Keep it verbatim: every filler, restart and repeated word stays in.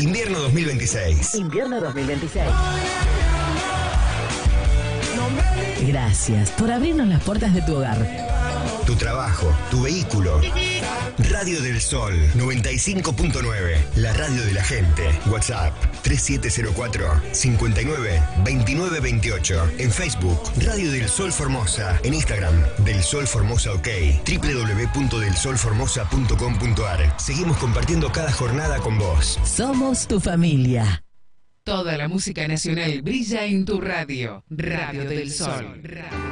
Invierno dos mil veintiséis. Invierno dos mil veintiséis. Gracias por abrirnos las puertas de tu hogar. Tu trabajo, tu vehículo. Radio del Sol noventa y cinco punto nueve. La radio de la gente. WhatsApp tres siete cero cuatro, cinco nueve, dos nueve dos ocho. En Facebook, Radio del Sol Formosa. En Instagram, Del Sol Formosa OK. doble u doble u doble u punto del sol formosa punto com punto ar. Seguimos compartiendo cada jornada con vos. Somos tu familia. Toda la música nacional brilla en tu radio. Radio del Sol.